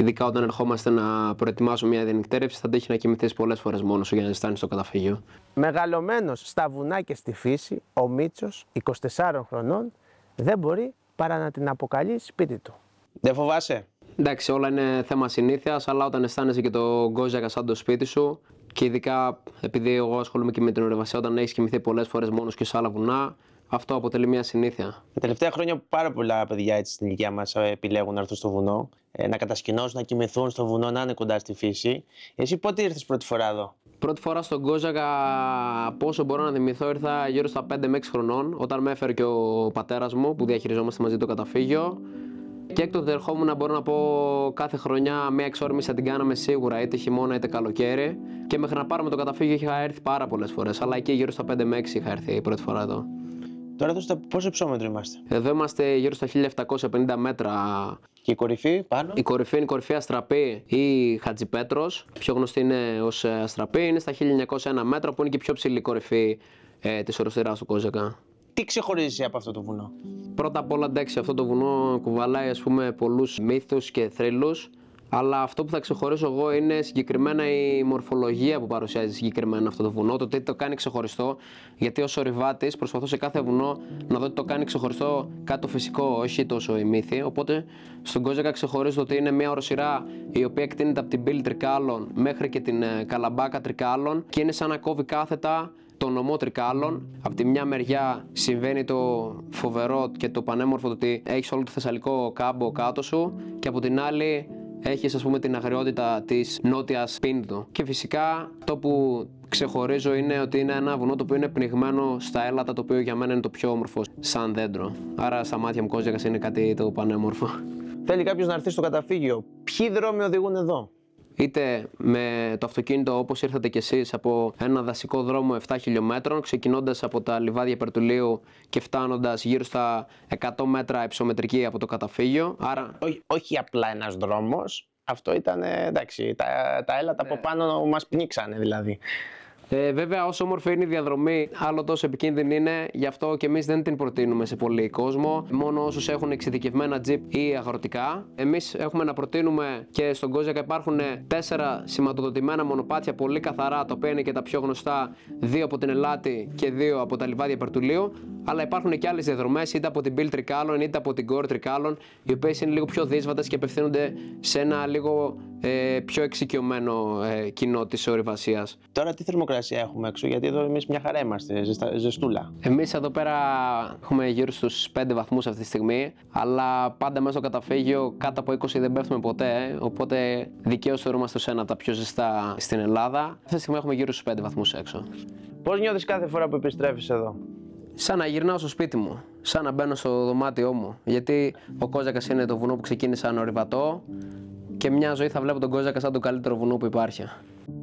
ειδικά όταν ερχόμαστε να προετοιμάσουμε μια διανυκτέρευση, θα τύχει να κοιμηθείς πολλές φορές μόνος σου για να ζεστάνεις το καταφύγιο. Μεγαλωμένος στα βουνά και στη φύση, ο Μίτσος, 24 χρονών, δεν μπορεί παρά να την αποκαλεί σπίτι του. Δεν φοβάσαι? Εντάξει, όλα είναι θέμα συνήθειας, αλλά όταν αισθάνεσαι και το γκόζακα σαν το σπίτι σου, και ειδικά επειδή εγώ ασχολούμαι και με την ορειβασία, όταν έχεις κοιμηθεί πολλές φορές μόνος και σε άλλα βουνά, αυτό αποτελεί μια συνήθεια. Τα τελευταία χρόνια πάρα πολλά παιδιά έτσι, στην ηλικία μας επιλέγουν να έρθουν στο βουνό, να κατασκηνώσουν, να κοιμηθούν στο βουνό, να είναι κοντά στη φύση. Εσύ πότε ήρθες πρώτη φορά εδώ? Πρώτη φορά στον Γκόζακα, πόσο μπορώ να θυμηθώ, ήρθα γύρω στα 5 με 6 χρονών, όταν με έφερε και ο πατέρας μου που διαχειριζόμαστε μαζί το καταφύγιο. Και έκτοτε ερχόμουν, μπορώ να πω, κάθε χρονιά μία εξόρμηση θα την κάναμε σίγουρα, είτε χειμώνα είτε καλοκαίρι. Και μέχρι να πάρουμε το καταφύγιο είχα έρθει πάρα πολλές φορές, αλλά εκεί γύρω στα 5 με 6 είχα έρθει η πρώτη φορά εδώ. Τώρα εδώ πόσο υψόμετρο είμαστε? Εδώ είμαστε γύρω στα 1750 μέτρα. Και η κορυφή πάνω? Η κορυφή είναι η κορυφή Αστραπή ή Χατζιπέτρος. Πιο γνωστή είναι ως Αστραπή. Είναι στα 1901 μέτρα, που είναι και η πιο ψηλή κορυφή της οροσειράς του Γκόζακα. Τι ξεχωρίζει από αυτό το βουνό? Πρώτα απ' όλα, εντάξει, αυτό το βουνό κουβαλάει, ας πούμε, πολλούς μύθους και θρύλους. Αλλά αυτό που θα ξεχωρίσω εγώ είναι συγκεκριμένα η μορφολογία που παρουσιάζει συγκεκριμένα αυτό το βουνό, το τι το κάνει ξεχωριστό. Γιατί ως ορειβάτης προσπαθώ σε κάθε βουνό να δω τι το κάνει ξεχωριστό, κάτι το φυσικό, όχι τόσο η μύθη. Οπότε στον Γκόζακα ξεχωρίζω ότι είναι μια οροσειρά η οποία εκτείνεται από την πύλη Τρικάλων μέχρι και την Καλαμπάκα Τρικάλων και είναι σαν να κόβει κάθετα το νομό Τρικάλων. Από τη μια μεριά συμβαίνει το φοβερό και το πανέμορφο το ότι έχεις όλο το Θεσσαλικό κάμπο κάτω σου, και από την άλλη έχεις, ας πούμε, την αγριότητα της νότιας Πίνδου. Και φυσικά το που ξεχωρίζω είναι ότι είναι ένα βουνό το οποίο είναι πνιγμένο στα έλατα, το οποίο για μένα είναι το πιο όμορφο σαν δέντρο. Άρα στα μάτια μου Γκόζακας είναι κάτι το πανέμορφο. Θέλει κάποιος να έρθει στο καταφύγιο. Ποιοι δρόμοι οδηγούν εδώ? Είτε με το αυτοκίνητο όπως ήρθατε κι εσείς από ένα δασικό δρόμο 7 χιλιόμετρων, ξεκινώντας από τα λιβάδια Περτουλίου και φτάνοντας γύρω στα 100 μέτρα υψομετρική από το καταφύγιο. Άρα... Όχι απλά ένας δρόμος, αυτό ήταν, εντάξει, τα έλατα από πάνω μας πνίξανε δηλαδή. Βέβαια, όσο όμορφη είναι η διαδρομή, άλλο τόσο επικίνδυνη είναι, γι' αυτό και εμείς δεν την προτείνουμε σε πολύ κόσμο. Μόνο όσους έχουν εξειδικευμένα τζιπ ή αγροτικά. Εμείς έχουμε να προτείνουμε, και στον Γκόζακα υπάρχουν 4 σηματοδοτημένα μονοπάτια πολύ καθαρά, τα οποία είναι και τα πιο γνωστά, 2 από την Ελάτη και 2 από τα λιβάδια Περτουλίου. Αλλά υπάρχουν και άλλες διαδρομές, είτε από την πύλη Τρικάλων είτε από την κόρη Τρικάλων, οι οποίες είναι λίγο πιο δύσβατες και απευθύνονται σε ένα λίγο πιο εξοικειωμένο κοινό της ορειβασίας. Τώρα τι θερμοκρασία έχουμε έξω, γιατί εδώ εμείς μια χαρά είμαστε, ζεστούλα. Εμείς εδώ πέρα έχουμε γύρω στους 5 βαθμούς αυτή τη στιγμή, αλλά πάντα μέσα στο καταφύγιο κάτω από 20 δεν πέφτουμε ποτέ, οπότε δικαίως θεωρούμαστε ως ένα από τα πιο ζεστά στην Ελλάδα. Αυτή τη στιγμή έχουμε γύρω στους 5 βαθμούς έξω. Πώς νιώθεις κάθε φορά που επιστρέφεις εδώ? Σαν να γυρνάω στο σπίτι μου, σαν να μπαίνω στο δωμάτιό μου, γιατί ο Γκόζακας είναι το βουνό που ξεκίνησα ορειβατό και μια ζωή θα βλέπω τον Γκόζακα σαν το καλύτερο βουνό που υπάρχει.